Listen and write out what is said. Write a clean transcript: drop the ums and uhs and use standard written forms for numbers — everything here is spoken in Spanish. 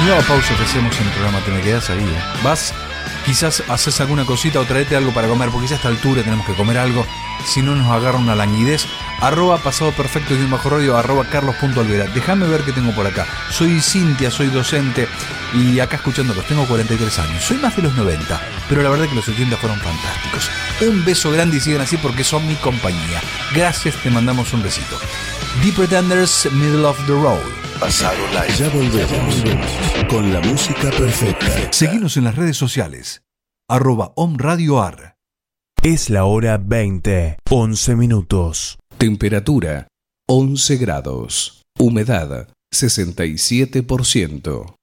Mirá la pausa que hacemos en el programa, te me quedás ahí, Vas, quizás haces alguna cosita o traete algo para comer, porque ya a esta altura tenemos que comer algo, si no nos agarra una languidez. @pasado perfecto _radio, @carlos.alvera. Déjame ver qué tengo por acá. Soy Cintia, soy docente y acá escuchándolos, tengo 43 años. Soy más de los 90, pero la verdad que los 80 fueron fantásticos. Un beso grande y sigan así porque son mi compañía. Gracias, te mandamos un besito. The Pretenders, Middle of the Road. Pasado Live. Ya volvemos con la música perfecta. Seguinos en las redes sociales. @omradioar. Es la hora 20, 11 minutos. Temperatura 11 grados. Humedad 67%.